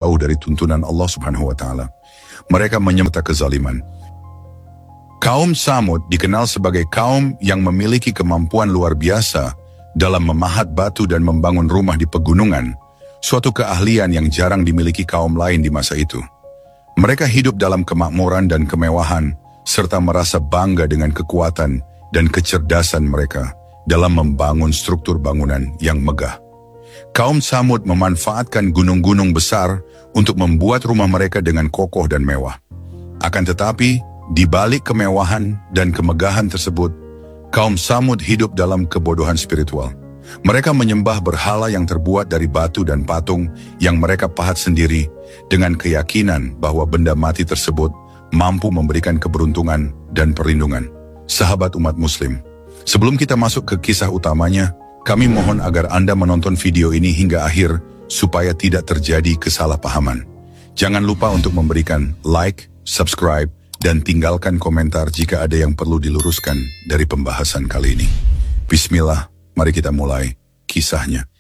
jauh dari tuntunan Allah Subhanahu wa Ta'ala. Mereka menyembah kezaliman. Kaum Samud dikenal sebagai kaum yang memiliki kemampuan luar biasa dalam memahat batu dan membangun rumah di pegunungan, suatu keahlian yang jarang dimiliki kaum lain di masa itu. Mereka hidup dalam kemakmuran dan kemewahan, serta merasa bangga dengan kekuatan dan kecerdasan mereka dalam membangun struktur bangunan yang megah. Kaum Samud memanfaatkan gunung-gunung besar untuk membuat rumah mereka dengan kokoh dan mewah. Akan tetapi, di balik kemewahan dan kemegahan tersebut, kaum Samud hidup dalam kebodohan spiritual. Mereka menyembah berhala yang terbuat dari batu dan patung yang mereka pahat sendiri dengan keyakinan bahwa benda mati tersebut mampu memberikan keberuntungan dan perlindungan. Sahabat umat muslim, sebelum kita masuk ke kisah utamanya, kami mohon agar Anda menonton video ini hingga akhir supaya tidak terjadi kesalahpahaman. Jangan lupa untuk memberikan like, subscribe, dan tinggalkan komentar jika ada yang perlu diluruskan dari pembahasan kali ini. Bismillah, mari kita mulai kisahnya.